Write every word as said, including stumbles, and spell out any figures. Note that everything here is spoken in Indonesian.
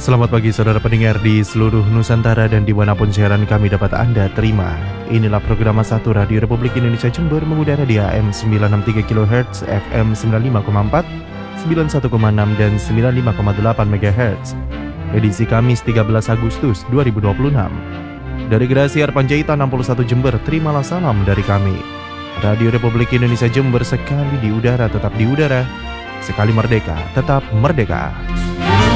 Selamat pagi saudara pendengar di seluruh Nusantara dan dimanapun siaran kami dapat Anda terima. Inilah program satu Radio Republik Indonesia Jember mengudara di A M sembilan enam tiga kilohertz, F M sembilan lima koma empat, sembilan satu koma enam dan sembilan lima koma delapan megahertz. Edisi Kamis tiga belas Agustus dua ribu dua puluh enam. Dari Gerasi Arpanjaitan enam puluh satu Jember, terimalah salam dari kami. Radio Republik Indonesia Jember, sekali di udara tetap di udara, sekali merdeka tetap merdeka.